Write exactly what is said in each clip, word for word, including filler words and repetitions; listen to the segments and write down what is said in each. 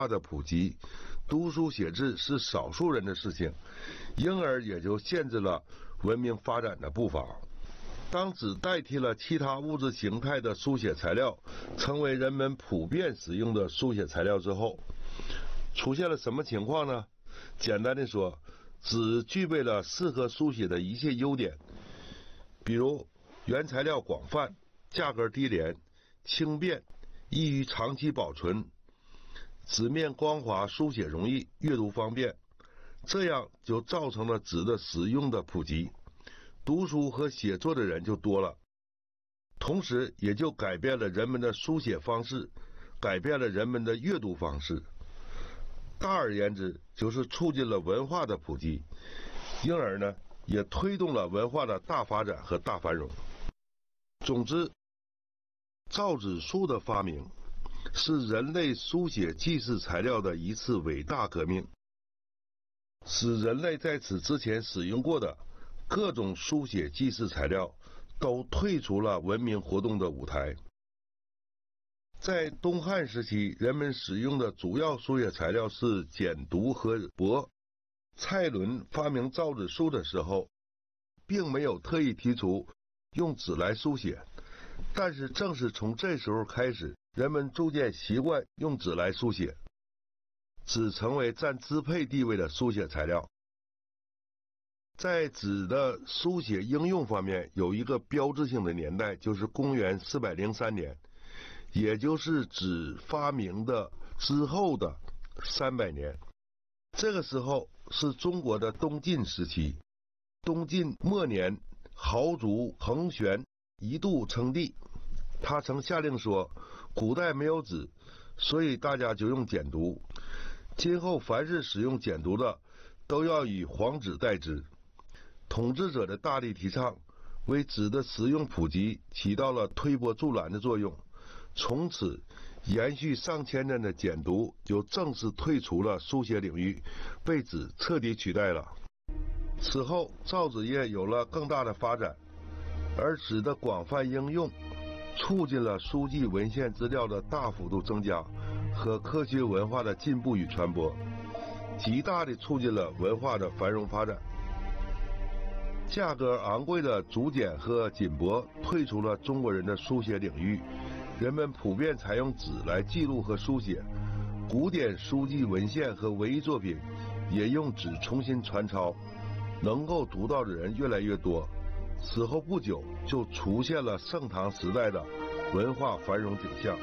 的普及，读书写字是少数人的事情，因而也就限制了文明发展的步伐。当纸代替了其他物质形态的书写材料，成为人们普遍使用的书写材料之后，出现了什么情况呢？简单的说，纸具备了适合书写的一切优点，比如原材料广泛、价格低廉、轻便、易于长期保存、纸面光滑、书写容易、阅读方便，这样就造成了纸的使用的普及，读书和写作的人就多了，同时也就改变了人们的书写方式，改变了人们的阅读方式。大而言之，就是促进了文化的普及，因而呢，也推动了文化的大发展和大繁荣。总之，造纸术的发明是人类书写记事材料的一次伟大革命，使人类在此之前使用过的各种书写记事材料都退出了文明活动的舞台。在东汉时期，人们使用的主要书写材料是简牍和帛。蔡伦发明造纸术的时候，并没有特意提出用纸来书写，但是正是从这时候开始，人们逐渐习惯用纸来书写，纸成为占支配地位的书写材料。在纸的书写应用方面，有一个标志性的年代，就是公元四百零三年，也就是纸发明的之后的三百年。这个时候是中国的东晋时期。东晋末年，豪族桓玄一度称帝，他曾下令说，古代没有纸，所以大家就用简牍，今后凡是使用简牍的，都要以黄纸代之。统治者的大力提倡，为纸的使用普及起到了推波助澜的作用。从此，延续上千年的简牍就正式退出了书写领域，被纸彻底取代了。此后，造纸业有了更大的发展，而纸的广泛应用，促进了书籍文献资料的大幅度增加和科学文化的进步与传播，极大地促进了文化的繁荣发展。价格昂贵的竹简和锦帛退出了中国人的书写领域，人们普遍采用纸来记录和书写，古典书籍文献和文艺作品也用纸重新传抄，能够读到的人越来越多。此后不久，就出现了盛唐时代的文化繁荣景象。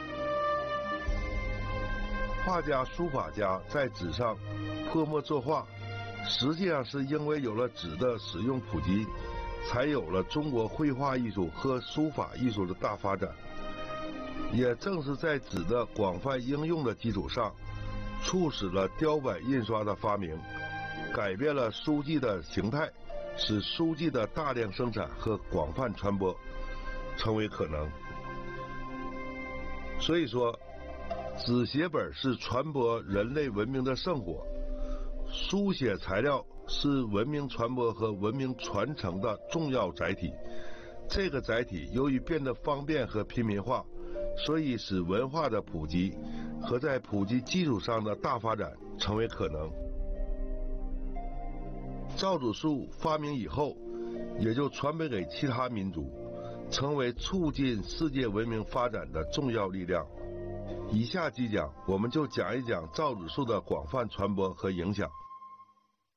画家、书法家在纸上泼墨作画，实际上是因为有了纸的使用普及，才有了中国绘画艺术和书法艺术的大发展。也正是在纸的广泛应用的基础上，促使了雕版印刷的发明，改变了书籍的形态，使书籍的大量生产和广泛传播成为可能。所以说，纸写本是传播人类文明的圣火，书写材料是文明传播和文明传承的重要载体。这个载体由于变得方便和平民化，所以使文化的普及和在普及基础上的大发展成为可能。造纸术发明以后，也就传播给其他民族，成为促进世界文明发展的重要力量。以下几讲我们就讲一讲造纸术的广泛传播和影响。